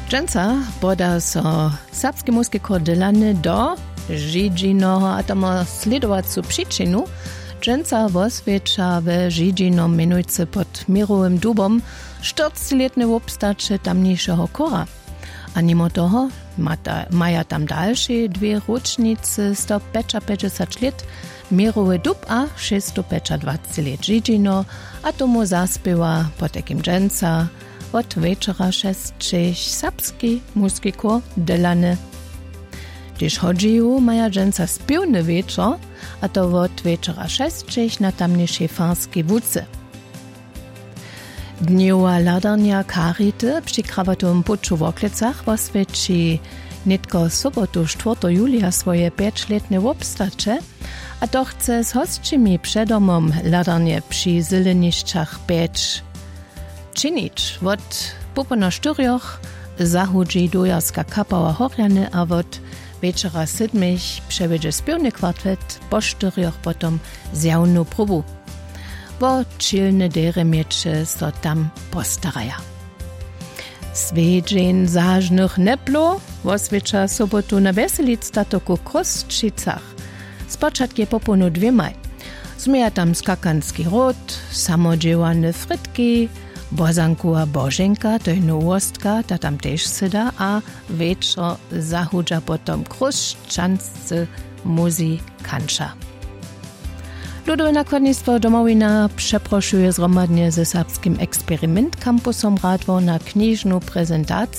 Dżęca boda so serbskie muzyko dylany do Židžinoho a tam sledovacu příčinu. Dżęca vosvědča ve Židžinom menujce pod Mirovým dubom 40-letne obstače tamniejszego kora. A mimo toho maja tam dalsze dwie rocznice 150 lat Mirowy dub a 620 lat Židžino, a tomu zaspiewa pod takim Dżęca od wieczora 6 serbski muzyko dylany. Gdyż chodziło, maja Dżęca spiewny wieczor, a to od wieczora 6 na tamniejszej fanskiej wódce. Dniowa ladarnia Karity przy krawatowym puczu w Oklecach oswieci nitko sobotu 4 julia swoje 5-letne obstacze, a to chce z hostczymi przedomom ladarnie przy Zyleniszczach 5 czynić. Od popona 4 zahudzi dojarska kapała Horjany, a od wieczora 7 przewiedzie spiewny kwartet, po 4 potom zjawną próbu. Bo chilne dere miecze so tam postaraja. Swiedzień zażnych neplo oswiecza sobotu na Weselic tatoku Kostschicach. Spoczatkie poponu 2 maj. Zmieja tam skakanski ród, samodziełane frytki, bozankuła Bożenka, to je nowostka, ta tam też syda, a wieczor zahudza potom kruszczanscy muzykanča. Ludowe nakładnictwo Domowina przeproszuje zgromadnie ze serbskim Eksperiment Campusom Radwo na kniżną prezentację